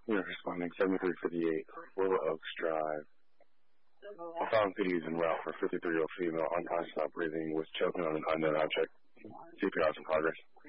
Unit responding 7358, Willow Oaks Drive. A found PD is en route for 53-year-old female, unconscious, not breathing, was choking on an unknown object. CPR is in progress.